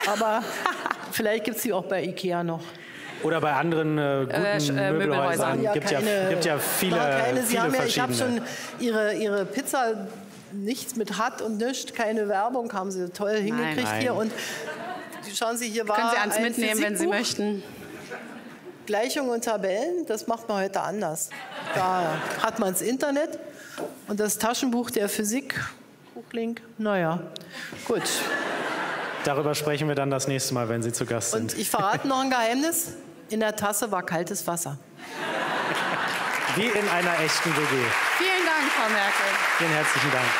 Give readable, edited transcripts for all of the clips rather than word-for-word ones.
Aber vielleicht gibt es die auch bei Ikea noch. Oder bei anderen guten Möbelhäusern. Ja, gibt ja viele verschiedene. Ich habe schon ihre Pizza, nichts mit hat und nichts, keine Werbung, haben sie toll hingekriegt hier. Und schauen Sie, hier war können Sie eins ein mitnehmen, wenn Sie möchten. Gleichungen und Tabellen, das macht man heute anders. Da hat man das Internet und das Taschenbuch der Physik, Buchlink, naja, gut. Darüber sprechen wir dann das nächste Mal, wenn Sie zu Gast sind. Und ich verrate noch ein Geheimnis, in der Tasse war kaltes Wasser. Wie in einer echten WG. Vielen Dank, Frau Merkel. Vielen herzlichen Dank.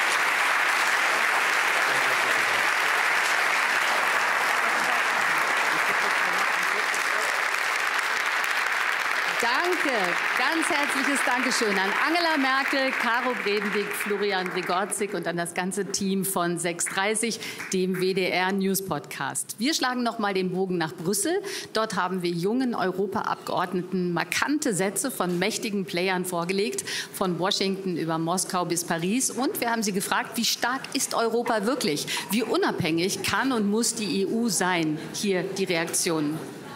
Danke, ganz herzliches Dankeschön an Angela Merkel, Caro Bredendig, Florian Gregorczyk und an das ganze Team von 6:30, dem WDR News Podcast. Wir schlagen noch mal den Bogen nach Brüssel. Dort haben wir jungen Europaabgeordneten markante Sätze von mächtigen Playern vorgelegt, von Washington über Moskau bis Paris. Und wir haben sie gefragt, wie stark ist Europa wirklich? Wie unabhängig kann und muss die EU sein? Hier die Reaktionen.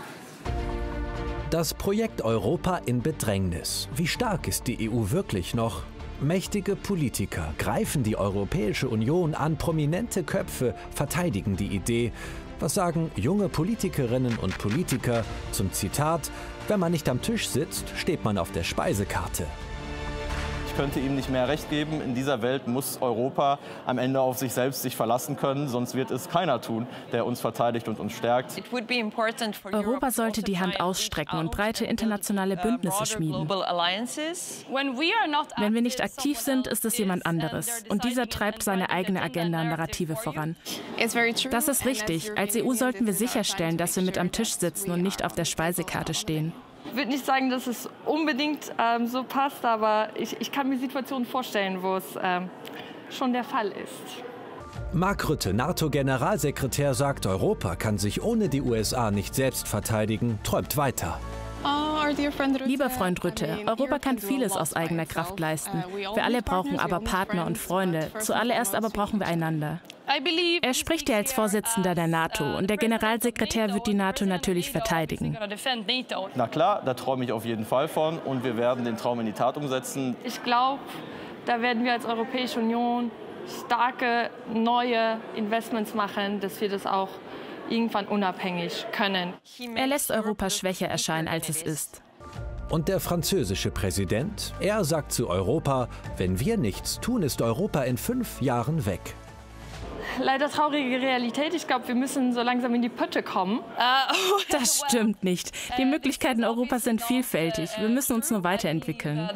Das Projekt Europa in Bedrängnis. Wie stark ist die EU wirklich noch? Mächtige Politiker greifen die Europäische Union an, prominente Köpfe verteidigen die Idee. Was sagen junge Politikerinnen und Politiker zum Zitat: Wenn man nicht am Tisch sitzt, steht man auf der Speisekarte. Ich könnte ihm nicht mehr Recht geben. In dieser Welt muss Europa am Ende auf sich selbst sich verlassen können, sonst wird es keiner tun, der uns verteidigt und uns stärkt. Europa sollte die Hand ausstrecken und breite internationale Bündnisse schmieden. Wenn wir nicht aktiv sind, ist es jemand anderes. Und dieser treibt seine eigene Agenda und Narrative voran. Das ist richtig. Als EU sollten wir sicherstellen, dass wir mit am Tisch sitzen und nicht auf der Speisekarte stehen. Ich würde nicht sagen, dass es unbedingt so passt, aber ich kann mir Situationen vorstellen, wo es schon der Fall ist. Mark Rutte, NATO-Generalsekretär, sagt, Europa kann sich ohne die USA nicht selbst verteidigen, träumt weiter. Lieber Freund Rutte, Europa kann vieles aus eigener Kraft leisten. Wir alle brauchen aber Partner und Freunde. Zuallererst aber brauchen wir einander. Er spricht ja als Vorsitzender der NATO und der Generalsekretär wird die NATO natürlich verteidigen. Na klar, da träume ich auf jeden Fall von und wir werden den Traum in die Tat umsetzen. Ich glaube, da werden wir als Europäische Union starke neue Investments machen, dass wir das auch irgendwann unabhängig können. Er lässt Europa schwächer erscheinen, als es ist. Und der französische Präsident, er sagt zu Europa, wenn wir nichts tun, ist Europa in 5 Jahren weg. Leider traurige Realität. Ich glaube, wir müssen so langsam in die Pötte kommen. Das stimmt nicht. Die Möglichkeiten Europas sind vielfältig. Wir müssen uns nur weiterentwickeln.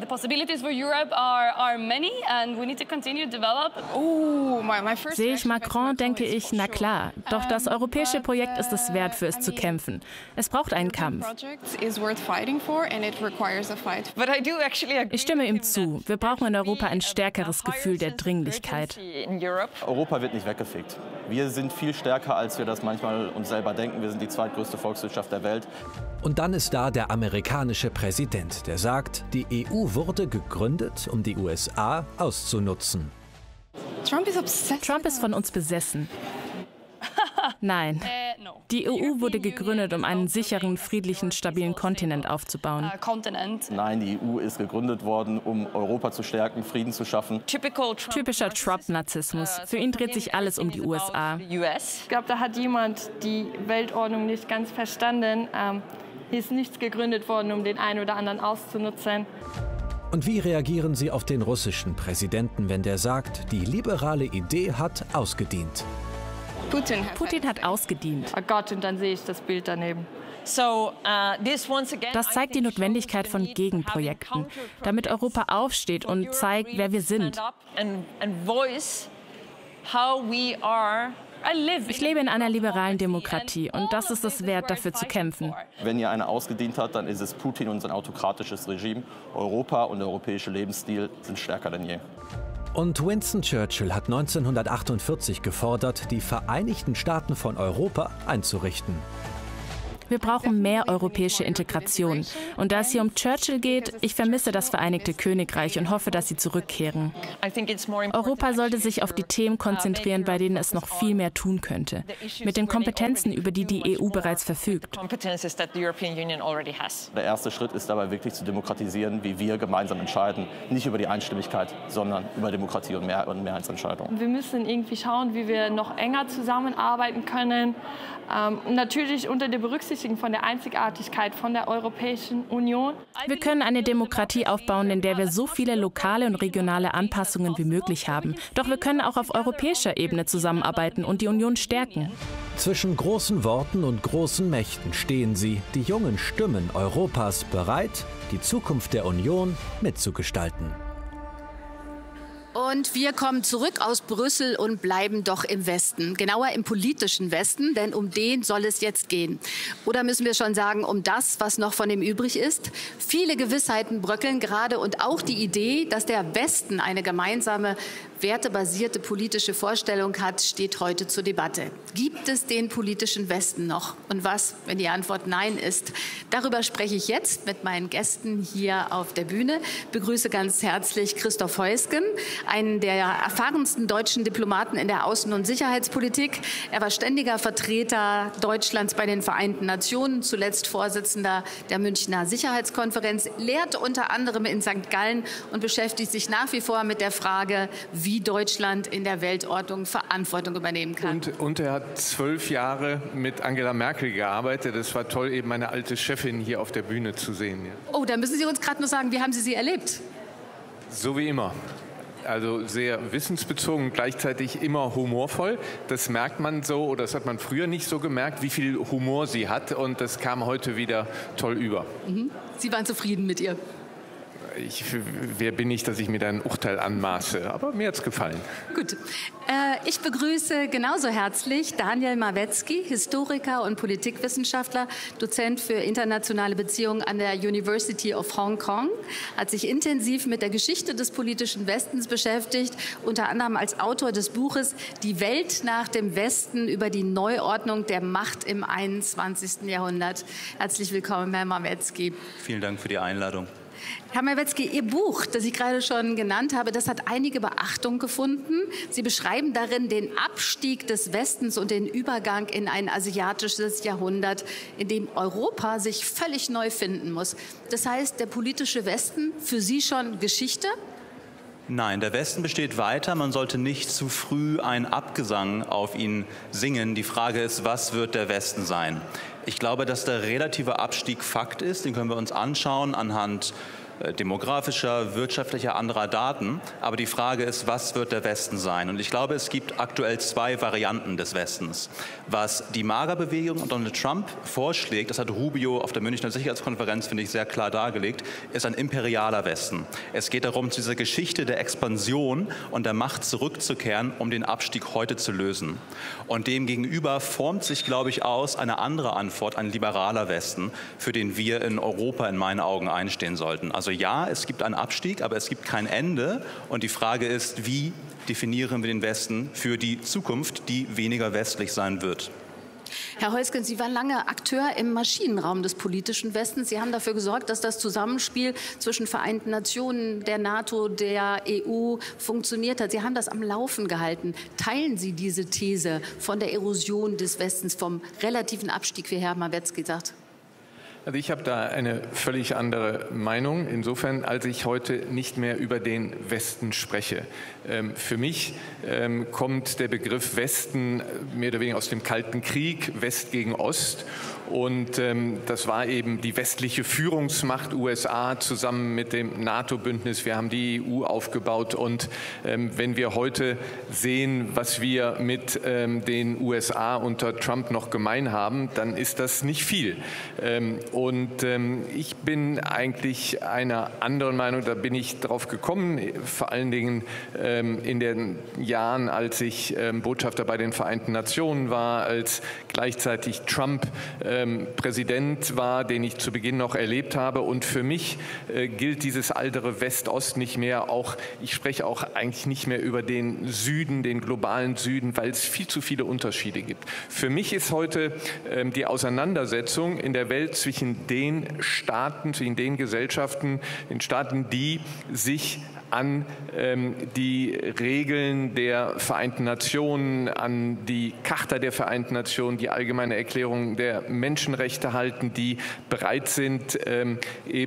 Sehe ich Macron, denke ich, na klar. Doch das europäische Projekt ist es wert, für es zu kämpfen. Es braucht einen Kampf. Ich stimme ihm zu. Wir brauchen in Europa ein stärkeres Gefühl der Dringlichkeit. Europa wird nicht weggefegt. Wir sind viel stärker, als wir das manchmal uns selber denken. Wir sind die zweitgrößte Volkswirtschaft der Welt. Und dann ist da der amerikanische Präsident, der sagt, die EU wurde gegründet, um die USA auszunutzen. Trump ist von uns besessen. Nein. Die EU wurde gegründet, um einen sicheren, friedlichen, stabilen Kontinent aufzubauen. Nein, die EU ist gegründet worden, um Europa zu stärken, Frieden zu schaffen. Typischer Trump-Narzissmus. Für ihn dreht sich alles um die USA. Ich glaube, da hat jemand die Weltordnung nicht ganz verstanden. Hier ist nichts gegründet worden, um den einen oder anderen auszunutzen. Und wie reagieren Sie auf den russischen Präsidenten, wenn der sagt, die liberale Idee hat ausgedient? Putin hat ausgedient. Oh Gott, und dann sehe ich das Bild daneben. Das zeigt die Notwendigkeit von Gegenprojekten, damit Europa aufsteht und zeigt, wer wir sind. Ich lebe in einer liberalen Demokratie und das ist es wert, dafür zu kämpfen. Wenn hier einer ausgedient hat, dann ist es Putin und sein autokratisches Regime. Europa und der europäische Lebensstil sind stärker denn je. Und Winston Churchill hat 1948 gefordert, die Vereinigten Staaten von Europa einzurichten. Wir brauchen mehr europäische Integration. Und da es hier um Churchill geht, ich vermisse das Vereinigte Königreich und hoffe, dass sie zurückkehren. Europa sollte sich auf die Themen konzentrieren, bei denen es noch viel mehr tun könnte. Mit den Kompetenzen, über die die EU bereits verfügt. Der erste Schritt ist dabei wirklich zu demokratisieren, wie wir gemeinsam entscheiden. Nicht über die Einstimmigkeit, sondern über Demokratie und Mehrheitsentscheidungen. Wir müssen irgendwie schauen, wie wir noch enger zusammenarbeiten können. Natürlich unter der Berücksichtigung von der Einzigartigkeit von der Europäischen Union. Wir können eine Demokratie aufbauen, in der wir so viele lokale und regionale Anpassungen wie möglich haben. Doch wir können auch auf europäischer Ebene zusammenarbeiten und die Union stärken. Zwischen großen Worten und großen Mächten stehen sie, die jungen Stimmen Europas, bereit, die Zukunft der Union mitzugestalten. Und wir kommen zurück aus Brüssel und bleiben doch im Westen, genauer im politischen Westen, denn um den soll es jetzt gehen. Oder müssen wir schon sagen, um das, was noch von ihm übrig ist? Viele Gewissheiten bröckeln gerade und auch die Idee, dass der Westen eine gemeinsame wertebasierte politische Vorstellung hat, steht heute zur Debatte. Gibt es den politischen Westen noch? Und was, wenn die Antwort Nein ist? Darüber spreche ich jetzt mit meinen Gästen hier auf der Bühne. Ich begrüße ganz herzlich Christoph Heusgen, einen der erfahrensten deutschen Diplomaten in der Außen- und Sicherheitspolitik. Er war ständiger Vertreter Deutschlands bei den Vereinten Nationen, zuletzt Vorsitzender der Münchner Sicherheitskonferenz, lehrt unter anderem in St. Gallen und beschäftigt sich nach wie vor mit der Frage, wie Deutschland in der Weltordnung Verantwortung übernehmen kann. Und er hat 12 Jahre mit Angela Merkel gearbeitet. Es war toll, eben meine alte Chefin hier auf der Bühne zu sehen. Ja. Oh, da müssen Sie uns gerade nur sagen, wie haben Sie sie erlebt? So wie immer. Also sehr wissensbezogen, gleichzeitig immer humorvoll. Das merkt man so, oder das hat man früher nicht so gemerkt, wie viel Humor sie hat. Und das kam heute wieder toll über. Mhm. Sie waren zufrieden mit ihr? Wer bin ich, dass ich mir da ein Urteil anmaße? Aber mir hat es gefallen. Gut. Ich begrüße genauso herzlich Daniel Mawetzki, Historiker und Politikwissenschaftler, Dozent für internationale Beziehungen an der University of Hong Kong, hat sich intensiv mit der Geschichte des politischen Westens beschäftigt, unter anderem als Autor des Buches Die Welt nach dem Westen über die Neuordnung der Macht im 21. Jahrhundert. Herzlich willkommen, Herr Mawetzki. Vielen Dank für die Einladung. Herr Mawetzki, Ihr Buch, das ich gerade schon genannt habe, das hat einige Beachtung gefunden. Sie beschreiben darin den Abstieg des Westens und den Übergang in ein asiatisches Jahrhundert, in dem Europa sich völlig neu finden muss. Das heißt, der politische Westen für Sie schon Geschichte? Nein, der Westen besteht weiter. Man sollte nicht zu früh einen Abgesang auf ihn singen. Die Frage ist, was wird der Westen sein? Ich glaube, dass der relative Abstieg Fakt ist. Den können wir uns anschauen anhand demografischer, wirtschaftlicher, anderer Daten. Aber die Frage ist, was wird der Westen sein? Und ich glaube, es gibt aktuell zwei Varianten des Westens. Was die MAGA-Bewegung und Donald Trump vorschlägt, das hat Rubio auf der Münchner Sicherheitskonferenz, finde ich, sehr klar dargelegt, ist ein imperialer Westen. Es geht darum, zu dieser Geschichte der Expansion und der Macht zurückzukehren, um den Abstieg heute zu lösen. Und demgegenüber formt sich, glaube ich, aus eine andere Antwort, ein liberaler Westen, für den wir in Europa in meinen Augen einstehen sollten. Also ja, es gibt einen Abstieg, aber es gibt kein Ende. Und die Frage ist, wie definieren wir den Westen für die Zukunft, die weniger westlich sein wird? Herr Heusgen, Sie waren lange Akteur im Maschinenraum des politischen Westens. Sie haben dafür gesorgt, dass das Zusammenspiel zwischen Vereinten Nationen, der NATO, der EU funktioniert hat. Sie haben das am Laufen gehalten. Teilen Sie diese These von der Erosion des Westens, vom relativen Abstieg, wie Herr Mawetzki sagt? Also ich habe da eine völlig andere Meinung, insofern, als ich heute nicht mehr über den Westen spreche. Für mich kommt der Begriff Westen mehr oder weniger aus dem Kalten Krieg, West gegen Ost. Und das war eben die westliche Führungsmacht USA zusammen mit dem NATO-Bündnis. Wir haben die EU aufgebaut. Und wenn wir heute sehen, was wir mit den USA unter Trump noch gemein haben, dann ist das nicht viel. Ich bin eigentlich einer anderen Meinung, da bin ich drauf gekommen, vor allen Dingen in den Jahren, als ich Botschafter bei den Vereinten Nationen war, als gleichzeitig Trump Präsident war, den ich zu Beginn noch erlebt habe. Und für mich gilt dieses alte West-Ost nicht mehr. Ich spreche auch eigentlich nicht mehr über den Süden, den globalen Süden, weil es viel zu viele Unterschiede gibt. Für mich ist heute die Auseinandersetzung in der Welt zwischen den Staaten, zwischen den Gesellschaften, den Staaten, die sich an die Regeln der Vereinten Nationen, an die Charta der Vereinten Nationen, die Allgemeine Erklärung der Menschenrechte halten, die bereit sind, eben